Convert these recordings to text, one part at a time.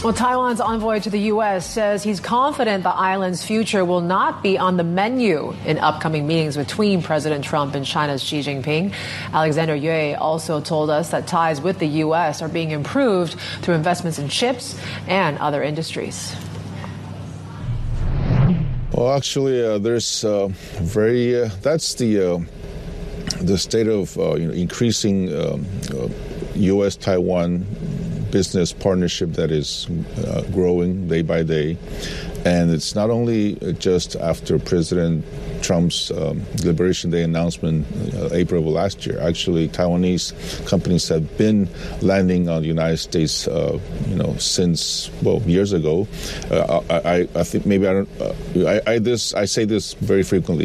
Well, Taiwan's envoy to the U.S. says he's confident the island's future will not be on the menu in upcoming meetings between President Trump and China's Xi Jinping. Alexander Yue also told us that ties with the U.S. are being improved through investments in chips and other industries. Well, actually, there's that's the state of increasing U.S.-Taiwan business partnership that is growing day by day. And it's not only just after President Trump's Liberation Day announcement, April of last year. Actually, Taiwanese companies have been landing on the United States, since years ago. I think maybe I say this very frequently.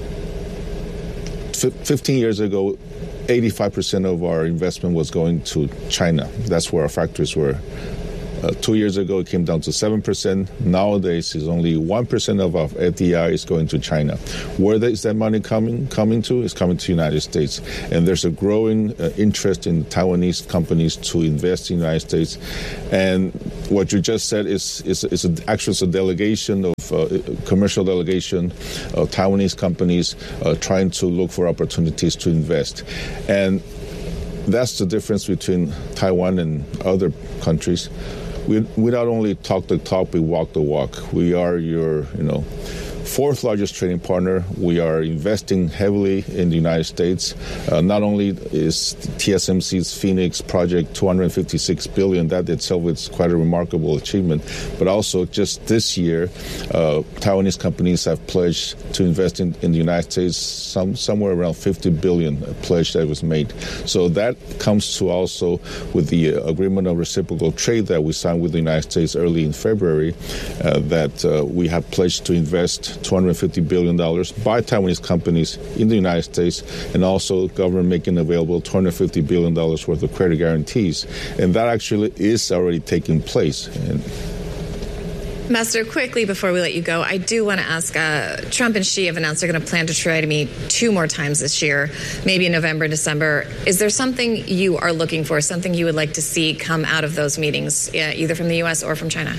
15 years ago, 85% of our investment was going to China. That's where our factories were. 2 years ago, it came down to 7%. Nowadays, it's only 1% of our FDI is going to China. Where is that money coming to? It's coming to the United States. And there's a growing interest in Taiwanese companies to invest in the United States. And what you just said is actually a delegation of commercial delegation of Taiwanese companies trying to look for opportunities to invest. And that's the difference between Taiwan and other countries. We not only talk the talk, we walk the walk. We are your, fourth largest trading partner. We are investing heavily in the United States. Not only is TSMC's Phoenix project $256 billion, that itself is quite a remarkable achievement, but also just this year, Taiwanese companies have pledged to invest in the United States somewhere around $50 billion pledge that was made. So that comes to also with the agreement of reciprocal trade that we signed with the United States early in February, that we have pledged to invest $250 billion by Taiwanese companies in the United States, and also government making available $250 billion worth of credit guarantees. And that actually is already taking place. Master, quickly before we let you go, I do want to ask, Trump and Xi have announced they're going to plan to try to meet 2 more times this year, maybe in November, December. Is there something you are looking for, something you would like to see come out of those meetings, either from the U.S. or from China?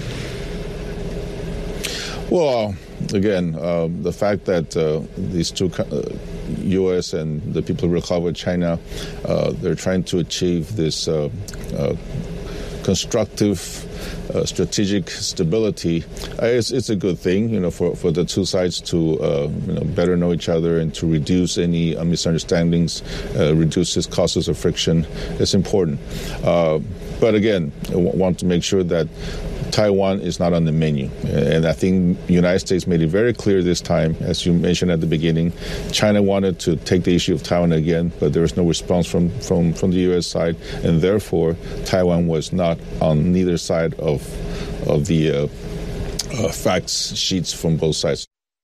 Well, again, the fact that these two, U.S. and the People's Republic of China, they're trying to achieve this constructive strategic stability, it's a good thing, for the two sides to, better know each other and to reduce any misunderstandings, reduce its causes of friction. It's important. But again, I want to make sure that Taiwan is not on the menu. And I think the United States made it very clear this time, as you mentioned at the beginning. China wanted to take the issue of Taiwan again, but there was no response from the U.S. side, and therefore Taiwan was not on neither side of the facts sheets from both sides.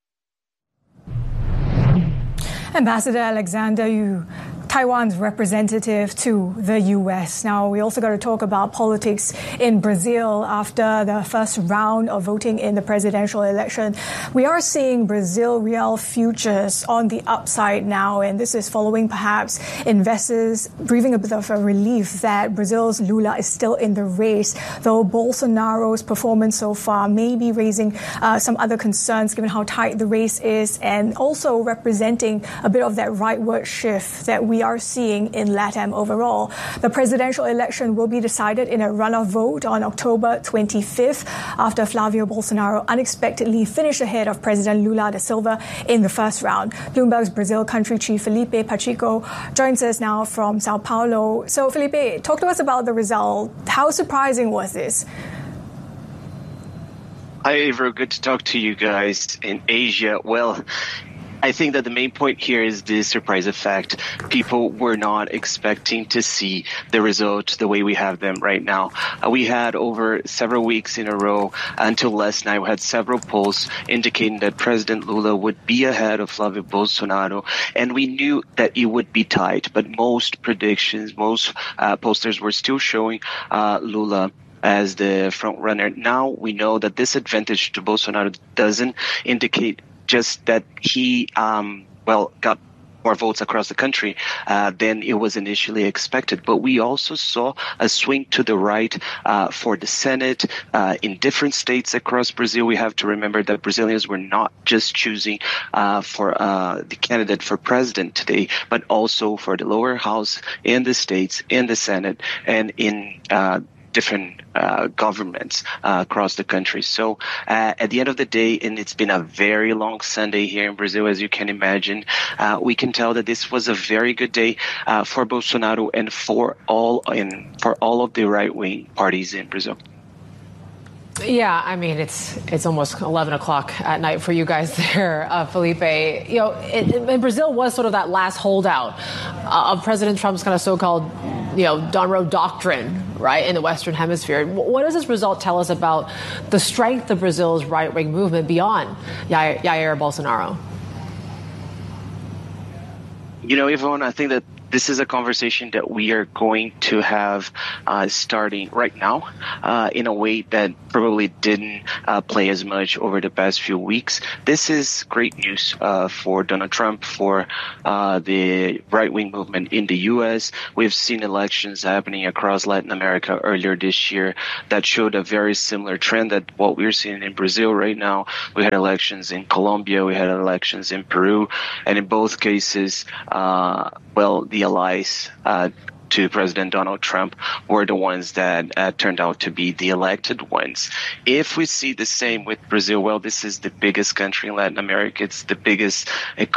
Ambassador Alexander Yu, Taiwan's representative to the U.S. Now, we also got to talk about politics in Brazil after the first round of voting in the presidential election. We are seeing Brazil real futures on the upside now, and this is following perhaps investors breathing a bit of a relief that Brazil's Lula is still in the race, though Bolsonaro's performance so far may be raising some other concerns given how tight the race is, and also representing a bit of that rightward shift that we are seeing in LATAM overall. The presidential election will be decided in a runoff vote on October 25th after Flavio Bolsonaro unexpectedly finished ahead of President Lula da Silva in the first round. Bloomberg's Brazil country chief Felipe Pacheco joins us now from Sao Paulo. So, Felipe, talk to us about the result. How surprising was this? Hi, Avro. Good to talk to you guys in Asia. Well, I think that the main point here is the surprise effect. People were not expecting to see the result the way we have them right now. We had over several weeks in a row until last night, we had several polls indicating that President Lula would be ahead of Flavio Bolsonaro, and we knew that it would be tight. But most predictions, most pollsters were still showing Lula as the front runner. Now we know that this advantage to Bolsonaro doesn't indicate just that he, got more votes across the country than it was initially expected. But we also saw a swing to the right for the Senate in different states across Brazil. We have to remember that Brazilians were not just choosing for the candidate for president today, but also for the lower house in the states, in the Senate, and in different governments across the country. So at the end of the day, and it's been a very long Sunday here in Brazil, as you can imagine, we can tell that this was a very good day for Bolsonaro and for all of the right-wing parties in Brazil. Yeah, I mean, it's almost 11 o'clock at night for you guys there, Felipe. You know, and Brazil was sort of that last holdout of President Trump's kind of so-called, Don Road doctrine, right, in the Western Hemisphere. What does this result tell us about the strength of Brazil's right-wing movement beyond Jair Bolsonaro? Yvonne, I think that this is a conversation that we are going to have starting right now in a way that probably didn't play as much over the past few weeks. This is great news for Donald Trump, for the right-wing movement in the U.S. We've seen elections happening across Latin America earlier this year that showed a very similar trend that what we're seeing in Brazil right now. We had elections in Colombia, we had elections in Peru, and in both cases, the allies to President Donald Trump were the ones that turned out to be the elected ones. If we see the same with Brazil, this is the biggest country in Latin America. It's the biggest